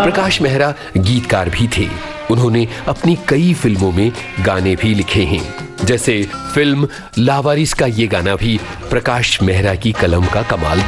प्रकाश मेहरा गीतकार भी थे। उन्होंने अपनी कई फिल्मों में गाने भी लिखे हैं। जैसे फिल्म लावारिस का ये गाना भी प्रकाश मेहरा की कलम का कमाल